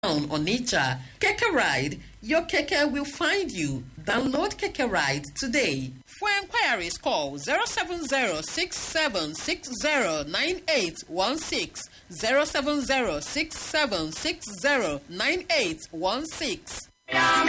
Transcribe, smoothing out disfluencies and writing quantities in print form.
on Onitsha. Keke Ride, your keke will find you. Download Keke Ride today. For inquiries, call 070-6760-9816, 070-6760-9816.